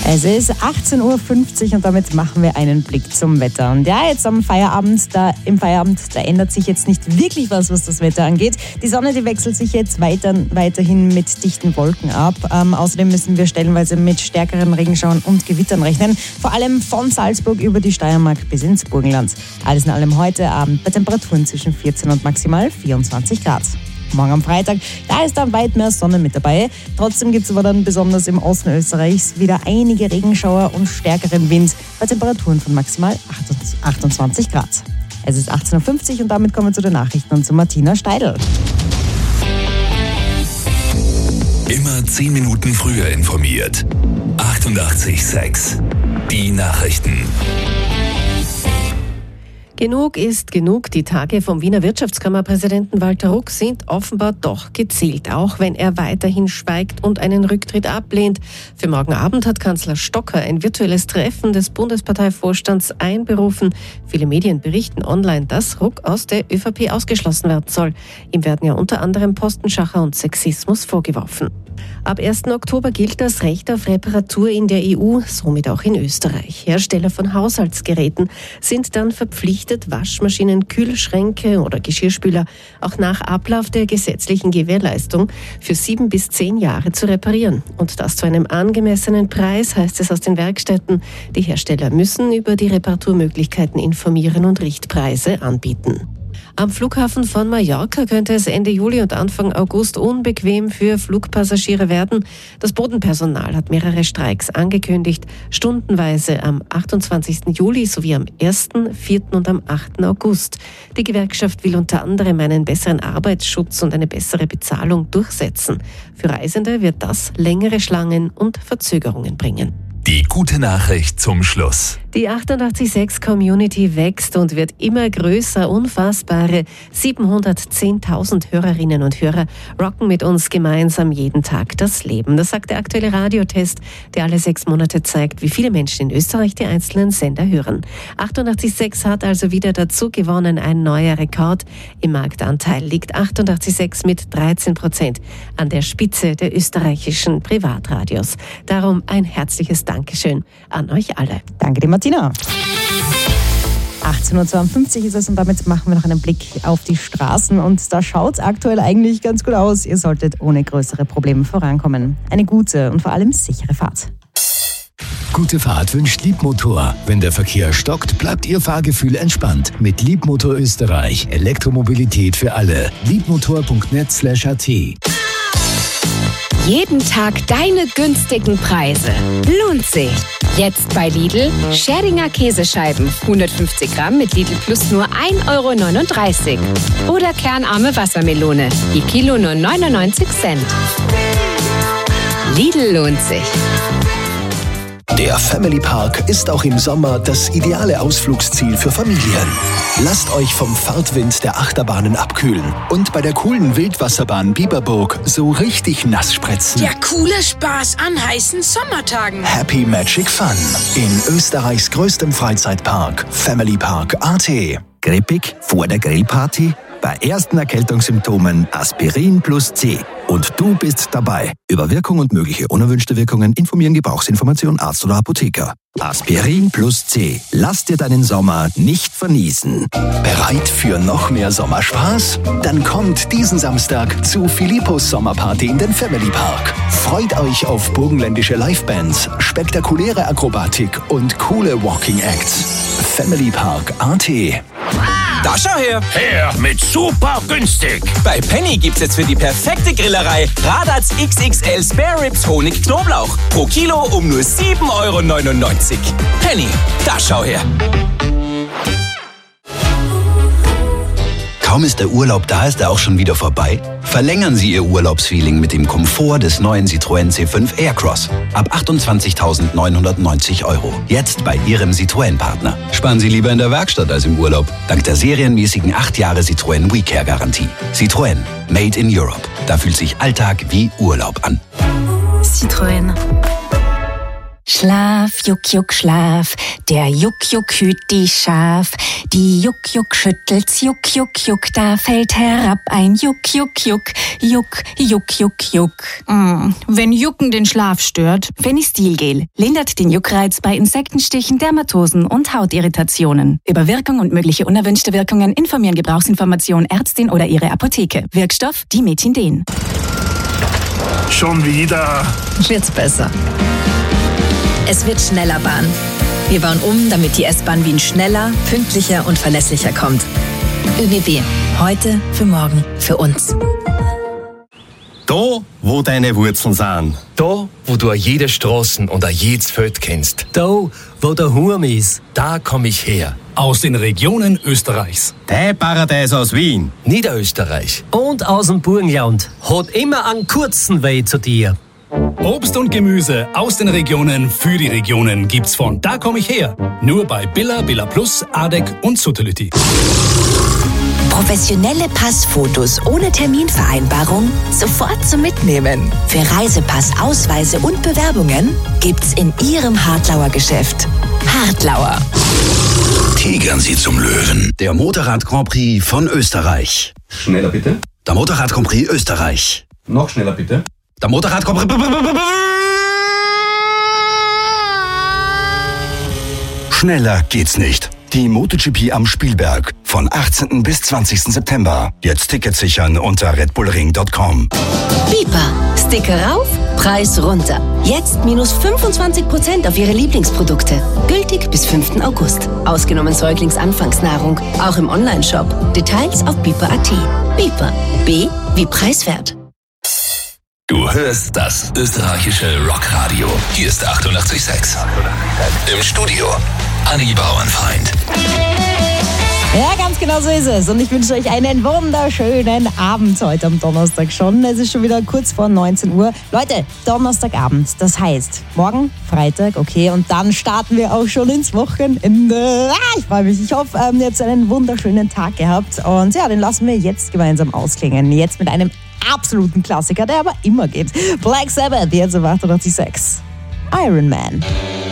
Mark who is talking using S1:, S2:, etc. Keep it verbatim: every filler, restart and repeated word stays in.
S1: Es ist achtzehn Uhr fünfzig und damit machen wir einen Blick zum Wetter. Und ja, jetzt am Feierabend, da im Feierabend, da ändert sich jetzt nicht wirklich was, was das Wetter angeht. Die Sonne, die wechselt sich jetzt weiter, weiterhin mit dichten Wolken ab. Ähm, außerdem müssen wir stellenweise mit stärkeren Regenschauern und Gewittern rechnen. Vor allem von Salzburg über die Steiermark bis ins Burgenland. Alles in allem heute Abend bei Temperaturen zwischen vierzehn und maximal vierundzwanzig Grad. Morgen am Freitag, da ist dann weit mehr Sonne mit dabei. Trotzdem gibt es aber dann besonders im Osten Österreichs wieder einige Regenschauer und stärkeren Wind bei Temperaturen von maximal achtundzwanzig Grad. Es ist achtzehn Uhr fünfzig und damit kommen wir zu den Nachrichten und zu Martina Steidl.
S2: Immer zehn Minuten früher informiert. achtundachtzig Komma sechs. Die Nachrichten.
S3: Genug ist genug. Die Tage vom Wiener Wirtschaftskammerpräsidenten Walter Ruck sind offenbar doch gezählt, auch wenn er weiterhin schweigt und einen Rücktritt ablehnt. Für morgen Abend hat Kanzler Stocker ein virtuelles Treffen des Bundesparteivorstands einberufen. Viele Medien berichten online, dass Ruck aus der ÖVP ausgeschlossen werden soll. Ihm werden ja unter anderem Postenschacher und Sexismus vorgeworfen. Ab ersten Oktober gilt das Recht auf Reparatur in der E U, somit auch in Österreich. Hersteller von Haushaltsgeräten sind dann verpflichtet, Waschmaschinen, Kühlschränke oder Geschirrspüler auch nach Ablauf der gesetzlichen Gewährleistung für sieben bis zehn Jahre zu reparieren. Und das zu einem angemessenen Preis, heißt es aus den Werkstätten. Die Hersteller müssen über die Reparaturmöglichkeiten informieren und Richtpreise anbieten. Am Flughafen von Mallorca könnte es Ende Juli und Anfang August unbequem für Flugpassagiere werden. Das Bodenpersonal hat mehrere Streiks angekündigt, stundenweise am achtundzwanzigsten Juli sowie am ersten, vierten und am achten August. Die Gewerkschaft will unter anderem einen besseren Arbeitsschutz und eine bessere Bezahlung durchsetzen. Für Reisende wird das längere Schlangen und Verzögerungen bringen.
S2: Die gute Nachricht zum Schluss.
S3: Die achtundachtzig Komma sechs Community wächst und wird immer größer. Unfassbare siebenhundertzehntausend Hörerinnen und Hörer rocken mit uns gemeinsam jeden Tag das Leben. Das sagt der aktuelle Radiotest, der alle sechs Monate zeigt, wie viele Menschen in Österreich die einzelnen Sender hören. achtundachtzig Komma sechs hat also wieder dazu gewonnen, ein neuer Rekord. Im Marktanteil liegt achtundachtzig Komma sechs mit dreizehn Prozent an der Spitze der österreichischen Privatradios. Darum ein herzliches Dankeschön an euch alle.
S1: Danke dir, Martina. achtzehn Uhr zweiundfünfzig ist es und damit machen wir noch einen Blick auf die Straßen und da schaut es aktuell eigentlich ganz gut aus. Ihr solltet ohne größere Probleme vorankommen. Eine gute und vor allem sichere Fahrt.
S4: Gute Fahrt wünscht Liebmotor. Wenn der Verkehr stockt, bleibt Ihr Fahrgefühl entspannt. Mit Liebmotor Österreich. Elektromobilität für alle. liebmotor punkt net slash a t.
S5: Jeden Tag deine günstigen Preise. Lohnt sich. Jetzt bei Lidl Scheringer Käsescheiben. hundertfünfzig Gramm mit Lidl Plus nur ein Euro neununddreißig. Oder kernarme Wassermelone. Die Kilo nur neunundneunzig Cent. Lidl lohnt sich.
S4: Der Family Park ist auch im Sommer das ideale Ausflugsziel für Familien. Lasst euch vom Fahrtwind der Achterbahnen abkühlen und bei der coolen Wildwasserbahn Biberburg so richtig nass spritzen.
S6: Der coole Spaß an heißen Sommertagen.
S4: Happy Magic Fun in Österreichs größtem Freizeitpark, Family Park A T.
S7: Grippig vor der Grillparty? Bei ersten Erkältungssymptomen Aspirin plus C. Und du bist dabei. Über Wirkung und mögliche unerwünschte Wirkungen informieren Gebrauchsinformation Arzt oder Apotheker. Aspirin plus C. Lass dir deinen Sommer nicht verniesen.
S4: Bereit für noch mehr Sommerspaß? Dann kommt diesen Samstag zu Philippos Sommerparty in den Family Park. Freut euch auf burgenländische Livebands, spektakuläre Akrobatik und coole Walking Acts. Family Park A T.
S8: Da schau her!
S2: Her mit super günstig!
S8: Bei Penny gibt's jetzt für die perfekte Grillerei Radatz X X L Spare Ribs Honig Knoblauch. Pro Kilo um nur sieben Euro neunundneunzig. Penny, da schau her!
S9: Kaum ist der Urlaub da, ist er auch schon wieder vorbei? Verlängern Sie Ihr Urlaubsfeeling mit dem Komfort des neuen Citroën C fünf Aircross. Ab achtundzwanzigtausendneunhundertneunzig Euro. Jetzt bei Ihrem Citroën-Partner. Sparen Sie lieber in der Werkstatt als im Urlaub. Dank der serienmäßigen acht Jahre Citroën WeCare-Garantie. Citroën. Made in Europe. Da fühlt sich Alltag wie Urlaub an.
S10: Citroën. Schlaf, Juck, Juck, Schlaf, der Juck, Juck hüt die Schaf. Die Juck, Juck schüttelt's, Juck, Juck, Juck, da fällt herab ein Juck, Juck, Juck, Juck, Juck, Juck, Juck.
S11: Mm, wenn Jucken den Schlaf stört.
S10: Fenistilgel lindert den Juckreiz bei Insektenstichen, Dermatosen und Hautirritationen. Über Wirkung und mögliche unerwünschte Wirkungen informieren Gebrauchsinformation Ärztin oder ihre Apotheke. Wirkstoff Dimetindin.
S12: Schon wieder.
S13: Wird's besser. Es wird schneller Bahn. Wir bauen um, damit die S-Bahn Wien schneller, pünktlicher und verlässlicher kommt. ÖBB. Heute, für morgen, für uns.
S14: Da, wo deine Wurzeln sind.
S15: Da, wo du jede Straßen und jedes Feld kennst.
S16: Da, wo der Hurm ist.
S15: Da komm ich her.
S17: Aus den Regionen Österreichs.
S14: Dein Paradies aus Wien.
S15: Niederösterreich.
S16: Und aus dem Burgenland. Hat immer einen kurzen Weg zu dir.
S17: Obst und Gemüse aus den Regionen für die Regionen gibt's von Da komm ich her. Nur bei Billa, Billa Plus, Adek und Suttelütti.
S18: Professionelle Passfotos ohne Terminvereinbarung sofort zum Mitnehmen. Für Reisepass, Ausweise und Bewerbungen gibt's in Ihrem Hartlauer Geschäft. Hartlauer.
S9: Tigern Sie zum Löwen. Der Motorrad Grand Prix von Österreich.
S19: Schneller bitte.
S9: Der Motorrad Grand Prix Österreich.
S19: Noch schneller bitte.
S9: Der Motorrad Grand Prix. Schneller geht's nicht. Die MotoGP am Spielberg von achtzehnten bis zwanzigsten September. Jetzt Tickets sichern unter redbullring punkt com.
S18: Bipa. Sticker rauf, Preis runter. Jetzt minus fünfundzwanzig Prozent auf Ihre Lieblingsprodukte. Gültig bis fünften August. Ausgenommen Säuglingsanfangsnahrung. Auch im Onlineshop. Details auf bipa punkt at. Bipa. B wie preiswert.
S2: Du hörst das österreichische Rockradio. Hier ist achtundachtzig Komma sechs. Im Studio Anni Bauernfeind.
S1: Ja, ganz genau so ist es. Und ich wünsche euch einen wunderschönen Abend heute am Donnerstag schon. Es ist schon wieder kurz vor neunzehn Uhr. Leute, Donnerstagabend, das heißt morgen Freitag, okay, und dann starten wir auch schon ins Wochenende. Ah, ich freue mich. Ich hoffe, ähm, ihr habt einen wunderschönen Tag gehabt. Und ja, den lassen wir jetzt gemeinsam ausklingen. Jetzt mit einem absoluten Klassiker, der aber immer geht. Black Sabbath, jetzt auf achtundachtzig Komma sechs. Iron Man.